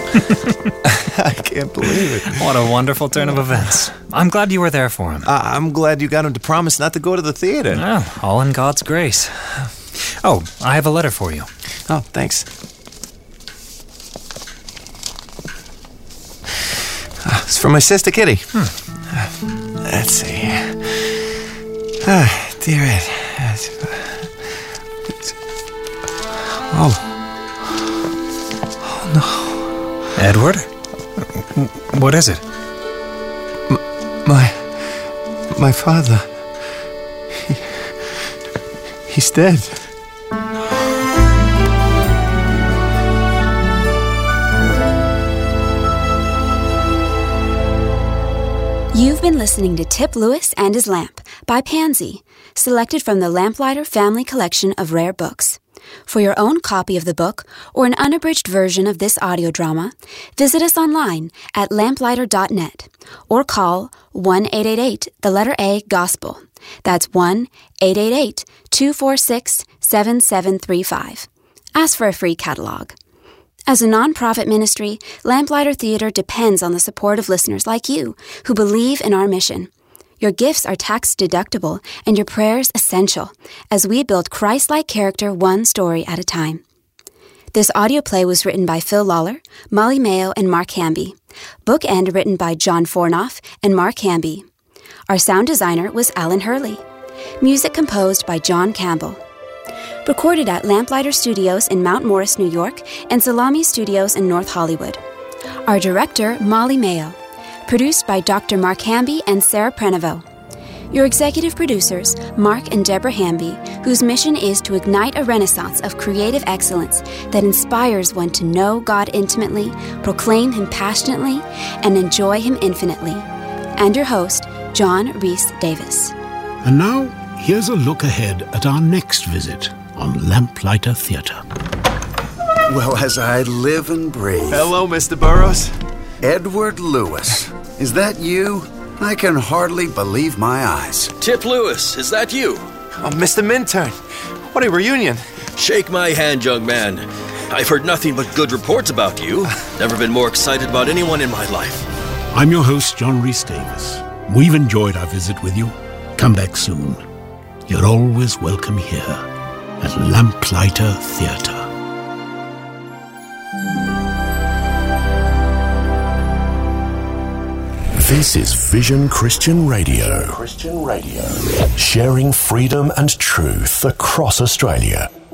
I can't believe it. What a wonderful turn of events. I'm glad you were there for him. I'm glad you got him to promise not to go to the theater. Well, all in God's grace. Oh, I have a letter for you. Oh, thanks. It's from my sister Kitty. Let's see. Dear Ed. Oh no. Edward? What is it? My father. He's dead. You've been listening to Tip Lewis and His Lamp by Pansy, selected from the Lamplighter Family Collection of Rare Books. For your own copy of the book or an unabridged version of this audio drama, visit us online at lamplighter.net or call 1-888-A-GOSPEL. That's 1-888-246-7735. Ask for a free catalog. As a nonprofit ministry, Lamplighter Theater depends on the support of listeners like you who believe in our mission. Your gifts are tax-deductible and your prayers essential as we build Christ-like character one story at a time. This audio play was written by Phil Lawler, Molly Mayo, and Mark Hamby. Bookend written by John Fornoff and Mark Hamby. Our sound designer was Alan Hurley. Music composed by John Campbell. Recorded at Lamplighter Studios in Mount Morris, New York, and Salami Studios in North Hollywood. Our director, Molly Mayo. Produced by Dr. Mark Hamby and Sarah Prenovo. Your executive producers, Mark and Deborah Hamby, whose mission is to ignite a renaissance of creative excellence that inspires one to know God intimately, proclaim Him passionately, and enjoy Him infinitely. And your host, John Rhys Davis. And now, here's a look ahead at our next visit on Lamplighter Theatre. Well, as I live and breathe. Hello, Mr. Burroughs. Edward Lewis. Is that you? I can hardly believe my eyes. Tip Lewis, is that you? Oh, Mr. Minturn. What a reunion. Shake my hand, young man. I've heard nothing but good reports about you. Never been more excited about anyone in my life. I'm your host, John Rhys Davis. We've enjoyed our visit with you. Come back soon. You're always welcome here at Lamplighter Theatre. This is Vision Christian Radio. Sharing freedom and truth across Australia.